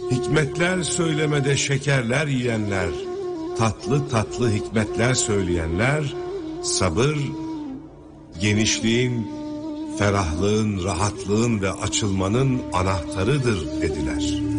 Hikmetler söylemede şekerler yiyenler, tatlı tatlı hikmetler söyleyenler, sabır, genişliğin, ferahlığın, rahatlığın ve açılmanın anahtarıdır dediler.